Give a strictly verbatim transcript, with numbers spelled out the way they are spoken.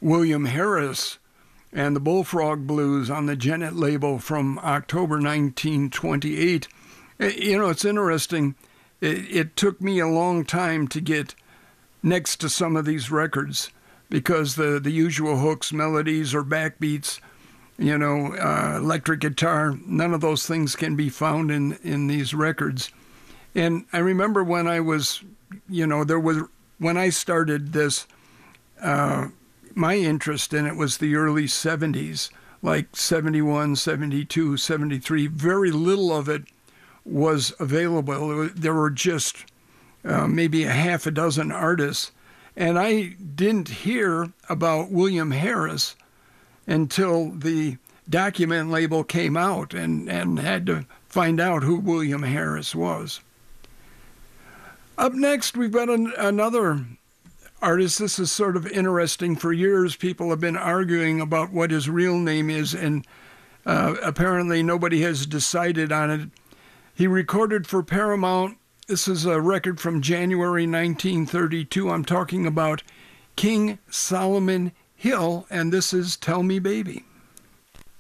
William Harris and the Bullfrog Blues on the Gennett label from October nineteen twenty-eight. You know, it's interesting. It, it took me a long time to get next to some of these records because the, the usual hooks, melodies, or backbeats, you know, uh, electric guitar, none of those things can be found in, in these records. And I remember when I was, you know, there was, when I started this, uh, my interest in it was the early seventies, like seventy-one, seventy-two, seventy-three. Very little of it was available. There were just uh, maybe a half a dozen artists. And I didn't hear about William Harris until the Document label came out and, and had to find out who William Harris was. Up next, we've got an, another artist. This is sort of interesting. For years, people have been arguing about what his real name is, and uh, apparently nobody has decided on it. He recorded for Paramount. This is a record from January nineteen thirty-two. I'm talking about King Solomon Hill, and this is Tell Me Baby.